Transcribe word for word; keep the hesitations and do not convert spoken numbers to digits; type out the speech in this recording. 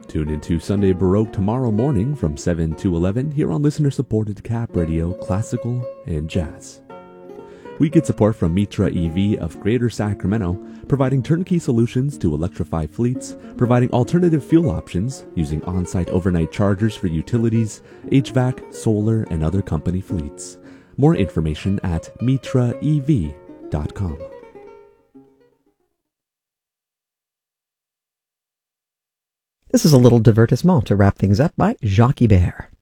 Tune into Sunday Baroque tomorrow morning from seven to eleven here on listener-supported Cap Radio, Classical and Jazz. We get support from Mitra E V of Greater Sacramento, providing turnkey solutions to electrify fleets, providing alternative fuel options using on-site overnight chargers for utilities, H V A C, solar, and other company fleets. More information at mitra e v dot com. This is a little divertissement to wrap things up by Jacques Ibert.